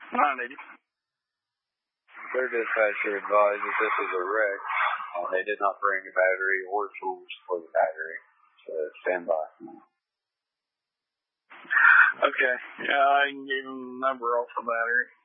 980. Clear dispatcher advised that this was a wreck. They did not bring a battery or tools for the battery. So stand by. Okay. Yeah, I can give him the number off the battery.